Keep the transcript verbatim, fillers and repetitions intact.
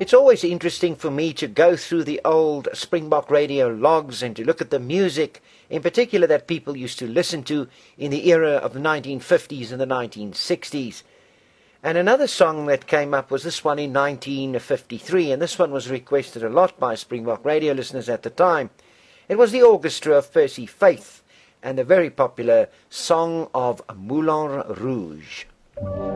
It's always interesting for me to go through the old Springbok radio logs and to look at the music, in particular that people used to listen to in the era of the nineteen fifties and the nineteen sixties. And another song that came up was this one in nineteen fifty-three, and this one was requested a lot by Springbok radio listeners at the time. It was the orchestra of Percy Faith and the very popular Song of Moulin Rouge.